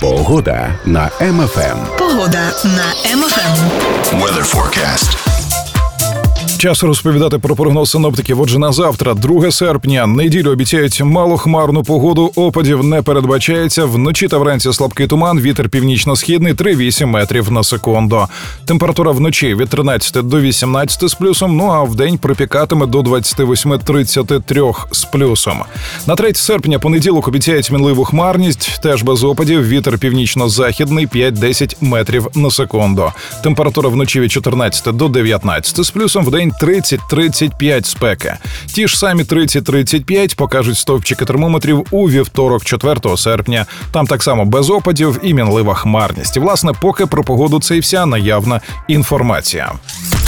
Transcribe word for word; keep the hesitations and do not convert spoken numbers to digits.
Погода на Ем Еф Ем. Погода на Ем Еф Ем. Weather forecast. Час розповідати про прогноз синоптиків. Отже, на завтра, друге серпня, неділю обіцяють малохмарну погоду, опадів не передбачається. Вночі та вранці слабкий туман, вітер північно-східний три-вісім метрів на секунду. Температура вночі від тринадцяти до вісімнадцяти з плюсом, ну а вдень припікатиме до двадцять вісім - тридцять три з плюсом. На третє серпня, понеділок, обіцяють мінливу хмарність, теж без опадів, вітер північно-західний п'ять-десять метрів на секунду. Температура вночі від чотирнадцяти до дев'ятнадцяти з плюсом, вдень тридцять - тридцять п'ять спеки. Ті ж самі тридцять - тридцять п'ять покажуть стовпчики термометрів у вівторок, четвертого серпня. Там так само без опадів і мінлива хмарність. І, власне, поки про погоду це і вся наявна інформація.